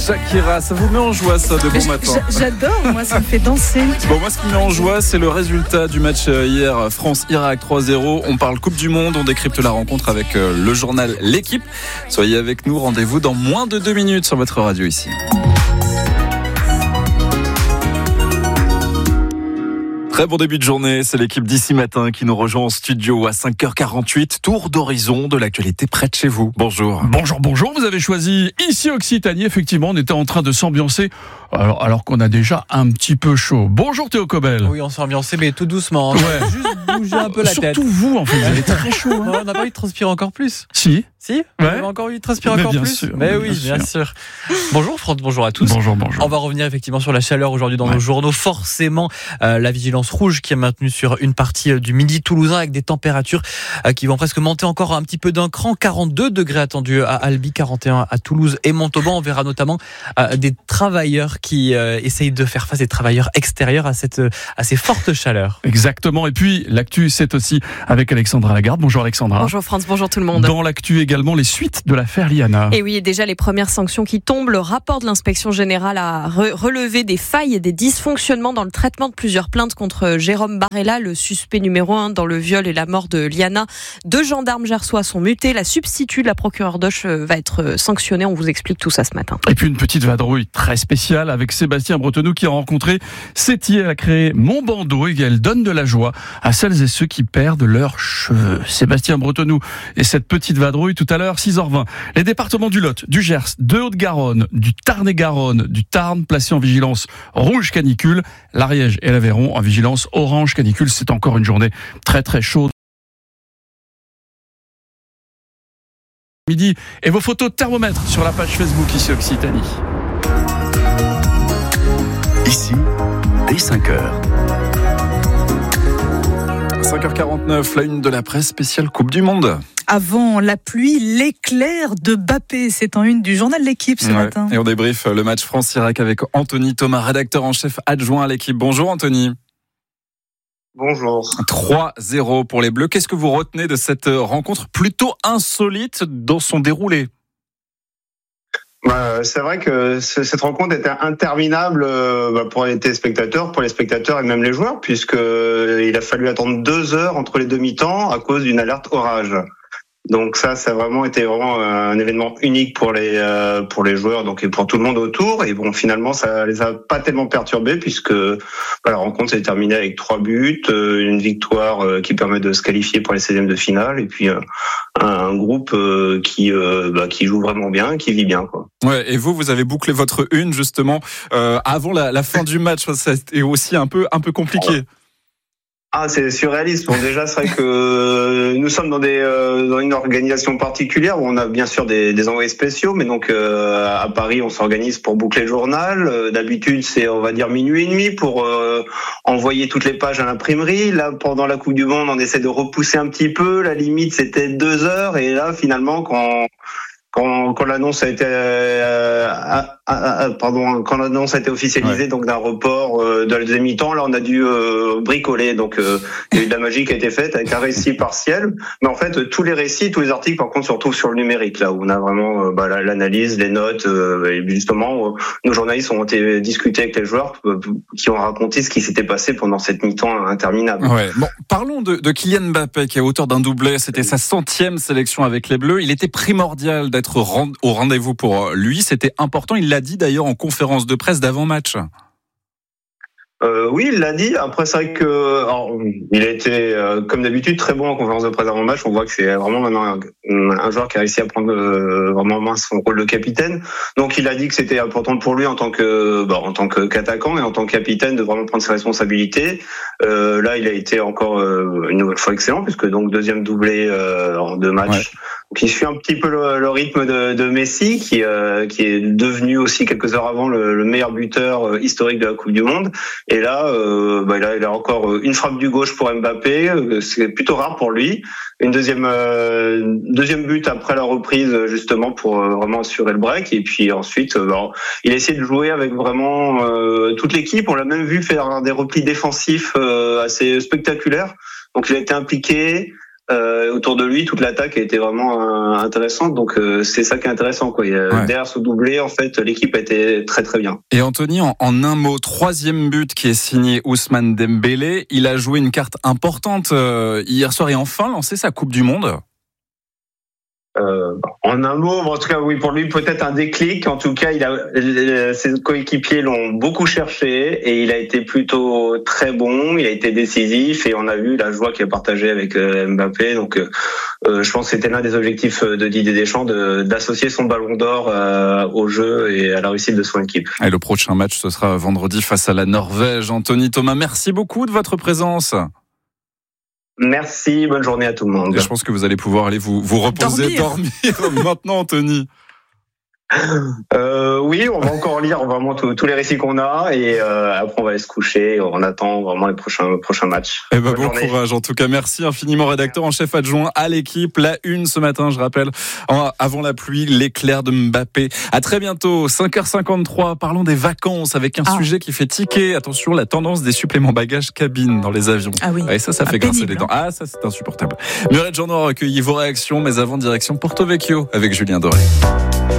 Shakira, ça vous met en joie ça de bon matin? J'adore, moi ça me fait danser. Bon, moi ce qui me met en joie, c'est le résultat du match hier, France-Irak 3-0. On parle Coupe du Monde, on décrypte la rencontre avec le journal L'équipe. Soyez avec nous, rendez-vous dans moins de 2 minutes sur votre radio ici. Très bon début de journée, c'est l'équipe d'ici matin qui nous rejoint en studio à 5h48. Tour d'horizon de l'actualité près de chez vous. Bonjour. Bonjour, vous avez choisi ici Occitanie. Effectivement, on était en train de s'ambiancer alors qu'on a déjà un petit peu chaud. Bonjour Théo Cobel. Oui, on s'est ambiancé mais tout doucement. Ouais. Juste bouger un peu la tête. Surtout vous, en fait, vous avez très chaud. Hein. On n'a pas envie de transpirer encore plus. Si. Vous avez encore envie de transpirer Mais encore bien plus sûr, Mais mais oui, bien bien sûr. Bonjour Franck, bonjour à tous. Bonjour. On va revenir effectivement sur la chaleur aujourd'hui dans nos journaux. Forcément, la vigilance rouge qui est maintenue sur une partie du midi toulousain avec des températures qui vont presque monter encore un petit peu d'un cran. 42 degrés attendus à Albi, 41 à Toulouse et Montauban. On verra notamment des travailleurs qui essayent de faire face, des travailleurs extérieurs à ces fortes chaleurs. Exactement. Et puis, l'actu, c'est aussi avec Alexandra Lagarde. Bonjour Alexandra. Bonjour France, bonjour tout le monde. Dans l'actu également, les suites de l'affaire Liana. Et oui, déjà les premières sanctions qui tombent. Le rapport de l'inspection générale a relevé des failles et des dysfonctionnements dans le traitement de plusieurs plaintes contre Jérôme Barella, le suspect numéro 1 dans le viol et la mort de Liana. 2 gendarmes gersois sont mutés. La substitut de la procureure d'Auch va être sanctionnée. On vous explique tout ça ce matin. Et puis une petite vadrouille très spéciale avec Sébastien Bretenou qui a rencontré Séti. Elle a créé Mon Bandeau et elle donne de la joie à celles et ceux qui perdent leurs cheveux. Sébastien Bretenou et cette petite vadrouille tout à l'heure, 6h20. Les départements du Lot, du Gers, de Haute-Garonne, du Tarn-et-Garonne, du Tarn placés en vigilance rouge canicule. L'Ariège et l'Aveyron en vigilance orange canicule. C'est encore une journée très très chaude. Midi et vos photos de thermomètre sur la page Facebook ici Occitanie. Ici, dès 5h. 5h49, la une de la presse spéciale Coupe du Monde. Avant la pluie, l'éclair de Mbappé. C'est en une du journal L'équipe ce matin. Et on débriefe le match France-Irak avec Anthony Thomas, rédacteur en chef adjoint à l'équipe. Bonjour Anthony. Bonjour. 3-0 pour les Bleus. Qu'est-ce que vous retenez de cette rencontre plutôt insolite dans son déroulé ? C'est vrai que cette rencontre était interminable pour les téléspectateurs, pour les spectateurs et même les joueurs, puisque il a fallu attendre 2 heures entre les mi-temps à cause d'une alerte orage. Donc ça a vraiment été un événement unique pour les joueurs, donc et pour tout le monde autour. Et bon, finalement, ça les a pas tellement perturbés puisque la rencontre s'est terminée avec 3 buts, une victoire qui permet de se qualifier pour les 16e de finale, et puis un groupe qui joue vraiment bien, qui vit bien, quoi. Ouais. Et vous avez bouclé votre une justement avant la fin du match. Ça a été aussi un peu compliqué. C'est surréaliste. Bon, déjà, c'est vrai que nous sommes dans une organisation particulière où on a bien sûr des envoyés spéciaux, mais donc à Paris, on s'organise pour boucler le journal. D'habitude, c'est on va dire minuit et demi pour envoyer toutes les pages à l'imprimerie. Là, pendant la Coupe du Monde, on essaie de repousser un petit peu. La limite, c'était 2 heures, et là, finalement, quand l'annonce a été quand l'annonce a été officialisée, donc d'un report de la deuxième mi-temps, là on a dû bricoler, donc il y a eu de la magie qui a été faite avec un récit partiel, mais en fait tous les récits, tous les articles par contre se retrouvent sur le numérique, là où on a vraiment l'analyse, les notes, et justement nos journalistes ont été discuter avec les joueurs qui ont raconté ce qui s'était passé pendant cette mi-temps interminable. Ouais. Bon, parlons de Kylian Mbappé qui est auteur d'un doublé. C'était sa 100e sélection avec les Bleus. Il était primordial d'être au rendez-vous pour lui, c'était important. Il l'a dit d'ailleurs en conférence de presse d'avant-match. Oui, il l'a dit. Après, c'est vrai que il a été, comme d'habitude, très bon en conférence de presse avant le match. On voit que c'est vraiment maintenant un joueur qui a réussi à prendre vraiment son rôle de capitaine. Donc, il a dit que c'était important pour lui en tant qu'attaquant et en tant que capitaine de vraiment prendre ses responsabilités. Là, il a été encore une nouvelle fois excellent, puisque donc 2e doublé en 2 matchs. Ouais. Qui suit un petit peu le rythme de Messi, qui est devenu aussi quelques heures avant le meilleur buteur historique de la Coupe du Monde. Et là, il a encore une frappe du gauche pour Mbappé. C'est plutôt rare pour lui. Une deuxième but après la reprise, justement pour vraiment assurer le break. Et puis ensuite, il a essayé de jouer avec vraiment toute l'équipe. On l'a même vu faire des replis défensifs assez spectaculaires. Donc il a été impliqué. autour de lui, toute l'attaque a été vraiment intéressante. Donc c'est ça qui est intéressant, quoi. Derrière ce doublé, en fait, l'équipe a été très très bien. Et Anthony, en un mot, 3e but qui est signé Ousmane Dembélé. Il a joué une carte importante hier soir et enfin lancé sa Coupe du Monde. En un mot, en tout cas, oui, pour lui, peut-être un déclic. En tout cas, ses coéquipiers l'ont beaucoup cherché et il a été plutôt très bon. Il a été décisif et on a vu la joie qu'il a partagée avec Mbappé. Donc, je pense que c'était l'un des objectifs de Didier Deschamps d'associer son ballon d'or au jeu et à la réussite de son équipe. Et le prochain match, ce sera vendredi face à la Norvège. Anthony Thomas, merci beaucoup de votre présence. Merci, bonne journée à tout le monde. Et je pense que vous allez pouvoir aller vous reposer, dormir maintenant, Anthony. Oui, on va encore lire vraiment tous les récits qu'on a et après on va aller se coucher. On attend vraiment les prochains matchs. Eh ben, bon courage. En tout cas, merci infiniment, rédacteur en chef adjoint à l'équipe. La une ce matin, je rappelle, avant la pluie, l'éclair de Mbappé. À très bientôt, 5h53. Parlons des vacances avec un sujet qui fait tiquer. Attention, la tendance des suppléments bagages cabine dans les avions. Ah oui. Et ça fait grincer les dents. Ah, ça, c'est insupportable. Muriel Jean a recueilli vos réactions, mais avant, direction Porto Vecchio avec Julien Doré.